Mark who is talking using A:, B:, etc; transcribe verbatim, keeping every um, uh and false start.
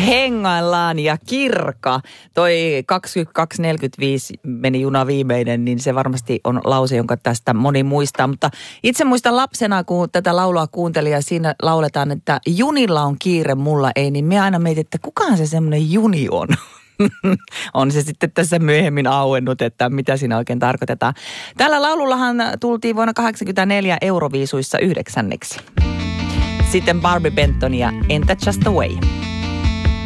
A: hengaillaan ja kirka. Toi kaksikymmentäkaksi neljäkymmentäviisi meni juna viimeinen, niin se varmasti on lause, jonka tästä moni muistaa. Mutta itse muistan lapsena, kun tätä laulua kuuntelin ja siinä lauletaan, että junilla on kiire, mulla ei, niin me aina mietin, että kukaan se semmoinen juni on. On se sitten tässä myöhemmin auennut, että mitä siinä oikein tarkoitetaan. Tällä laulullahan tultiin vuonna kahdeksankymmentäneljä Euroviisuissa yhdeksänneksi. Sitten Barbie Benton ja Ain't That Just the Way.